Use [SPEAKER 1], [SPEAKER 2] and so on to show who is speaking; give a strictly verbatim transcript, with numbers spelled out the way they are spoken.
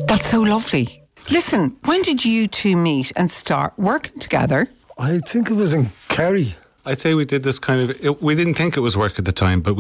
[SPEAKER 1] That's so lovely. Listen, when did you two meet and start working together?
[SPEAKER 2] I think it was in Kerry.
[SPEAKER 3] I'd say we did this kind of, it, we didn't think it was work at the time, but we